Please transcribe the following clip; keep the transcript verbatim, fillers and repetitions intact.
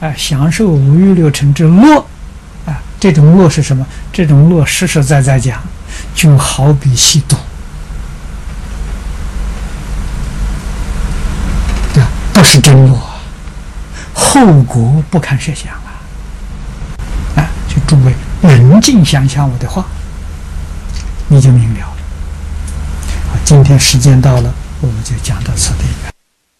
啊，享受五欲六尘之乐，啊，这种乐是什么？这种乐实实在在讲，就好比吸毒，啊，不是真乐，后果不堪设想啊！啊，就诸位冷静想想我的话，你就明了了。好，今天时间到了，我们就讲到此地。